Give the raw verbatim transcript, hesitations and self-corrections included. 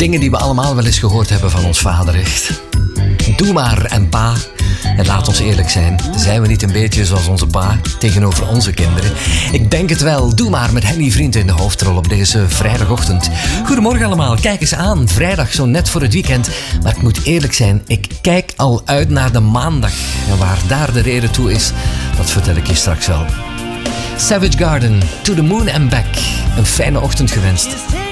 Dingen die we allemaal wel eens gehoord hebben van ons vader, echt. Doe maar en pa. En laat ons eerlijk zijn, zijn we niet een beetje zoals onze pa tegenover onze kinderen? Ik denk het wel. Doe maar met Henny Vriend in de hoofdrol op deze vrijdagochtend. Goedemorgen allemaal, kijk eens aan. Vrijdag zo net voor het weekend. Maar ik moet eerlijk zijn, ik kijk al uit naar de maandag. En waar daar de reden toe is, dat vertel ik je straks wel. Savage Garden, To the Moon and Back. Een fijne ochtend gewenst.